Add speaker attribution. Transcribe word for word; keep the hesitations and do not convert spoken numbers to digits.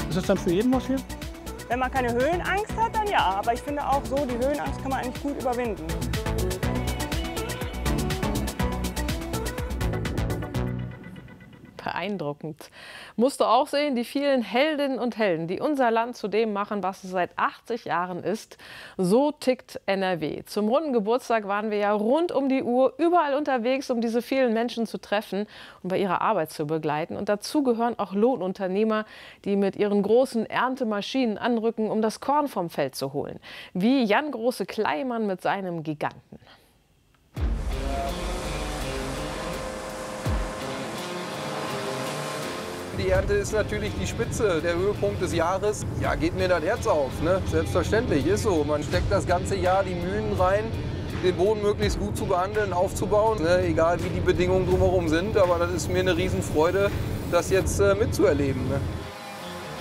Speaker 1: Ist das dann für jeden was hier?
Speaker 2: Wenn man keine Höhenangst hat, dann ja. Aber ich finde auch so, die Höhenangst kann man eigentlich gut überwinden.
Speaker 3: Beeindruckend. Musst du auch sehen, die vielen Heldinnen und Helden, die unser Land zu dem machen, was es seit achtzig Jahren ist. So tickt N R W. Zum runden Geburtstag waren wir ja rund um die Uhr überall unterwegs, um diese vielen Menschen zu treffen und bei ihrer Arbeit zu begleiten. Und dazu gehören auch Lohnunternehmer, die mit ihren großen Erntemaschinen anrücken, um das Korn vom Feld zu holen. Wie Jan Große-Kleimann mit seinem Giganten.
Speaker 4: Die Ernte ist natürlich die Spitze, der Höhepunkt des Jahres. Ja, geht mir das Herz auf, ne? Selbstverständlich, ist so. Man steckt das ganze Jahr die Mühen rein, den Boden möglichst gut zu behandeln, aufzubauen, ne? Egal wie die Bedingungen drumherum sind. Aber das ist mir eine Riesenfreude, das jetzt äh, mitzuerleben. Ne?